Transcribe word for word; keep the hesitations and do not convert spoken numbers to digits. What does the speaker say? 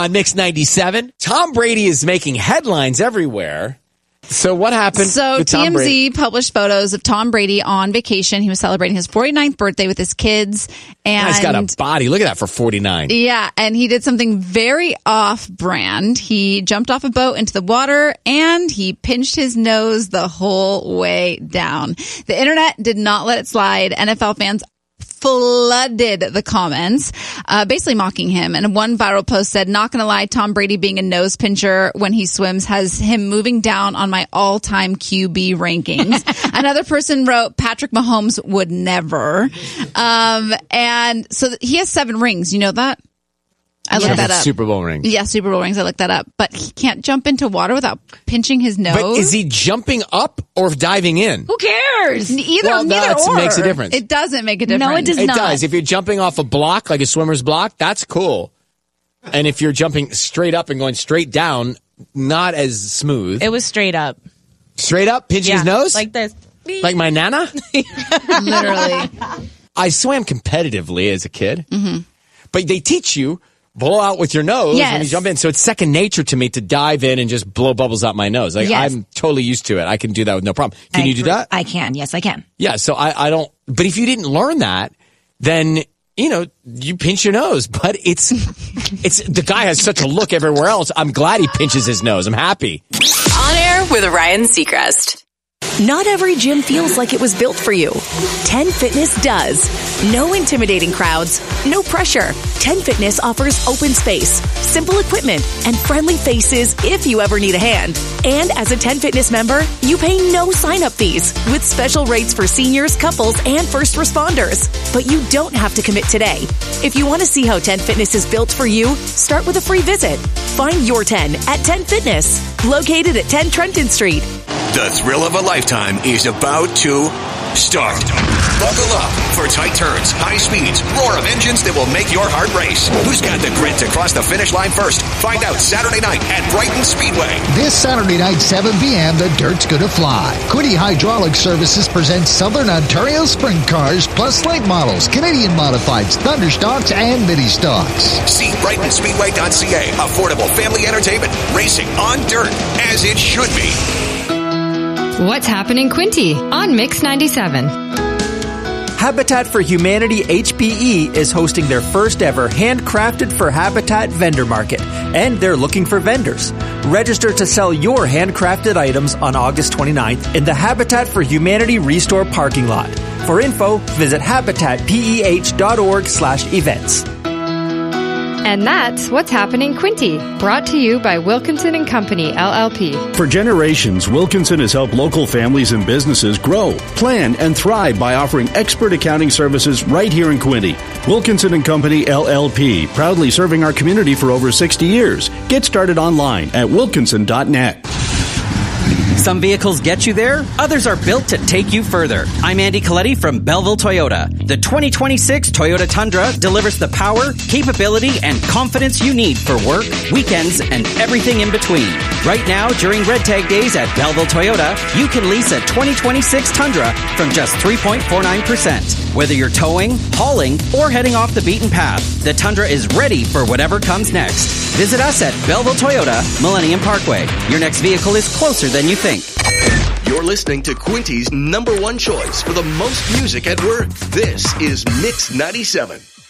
on Mix ninety-seven. Tom Brady is making headlines everywhere. So what happened So with Tom T M Z Brady? published photos of Tom Brady on vacation. He was celebrating his forty-ninth birthday with his kids. And Guy's got a body. Look at that for forty-nine. yeah, and he did something very off-brand. He jumped off a boat into the water and he pinched his nose the whole way down. The internet did not let it slide. N F L fans flooded the comments, uh, basically mocking him. And one viral post said, not gonna lie, Tom Brady being a nose pincher when he swims has him moving down on my all-time Q B rankings. Another person wrote, Patrick Mahomes would never. Um, and so th- he has seven rings. You know that? I looked that up. Super Bowl ring. Yeah, Super Bowl rings. I looked that up. But he can't jump into water without pinching his nose. But is he jumping up or diving in? Who cares? Either, Well, neither that or. makes a difference. It doesn't make a difference. No, it does It not. does. If you're jumping off a block, like a swimmer's block, that's cool. And if you're jumping straight up and going straight down, not as smooth. It was straight up. Straight up, pinching Yeah, his nose? like this. Like my nana? Literally. I swam competitively as a kid. Mm-hmm. But they teach you, blow out with your nose Yes. when you jump in. So it's second nature to me to dive in and just blow bubbles out my nose. Like Yes. I'm totally used to it. I can do that with no problem. Can I you do agree. that? I can. Yes, I can. Yeah, so I, I don't, but if you didn't learn that, then, you know, you pinch your nose, but it's, it's, the guy has such a look everywhere else. I'm glad he pinches his nose. I'm happy. On air with Ryan Seacrest. Not every gym feels like it was built for you. ten Fitness does. No intimidating crowds, no pressure. ten Fitness offers open space, simple equipment, and friendly faces if you ever need a hand. And as a ten Fitness member, you pay no sign-up fees with special rates for seniors, couples, and first responders. But you don't have to commit today. If you want to see how ten Fitness is built for you, start with a free visit. Find your ten at ten Fitness, located at ten Trenton Street. The thrill of a lifetime is about to start. Buckle up for tight turns, high speeds, roar of engines that will make your heart race. Who's got the grit to cross the finish line first? Find out Saturday night at Brighton Speedway. This Saturday night, seven p.m., the dirt's gonna fly. Quinte Hydraulic Services presents Southern Ontario sprint cars plus late models, Canadian modifieds, Thunderstocks, and mini stocks. See Brighton Speedway dot c a. Affordable family entertainment. Racing on dirt, as it should be. What's happening, Quinte on Mix ninety-seven. Habitat for Humanity H P E is hosting their first ever Handcrafted for Habitat vendor market, and they're looking for vendors. Register to sell your handcrafted items on August twenty-ninth in the Habitat for Humanity Restore parking lot. For info, visit habitat peh dot org slash events. And that's What's Happening, Quinte, brought to you by Wilkinson and Company, L L P. For generations, Wilkinson has helped local families and businesses grow, plan, and thrive by offering expert accounting services right here in Quinte. Wilkinson and Company, L L P, proudly serving our community for over sixty years. Get started online at wilkinson dot net. Some vehicles get you there, others are built to take you further. I'm Andy Coletti from Belleville Toyota. The twenty twenty-six Toyota Tundra delivers the power, capability, and confidence you need for work, weekends, and everything in between. Right now, during Red Tag Days at Belleville Toyota, you can lease a twenty twenty-six Tundra from just three point four nine percent. Whether you're towing, hauling, or heading off the beaten path, the Tundra is ready for whatever comes next. Visit us at Belleville Toyota, Millennium Parkway. Your next vehicle is closer than you think. You're listening to Quinte's number one choice for the most music at work. This is Mix ninety-seven.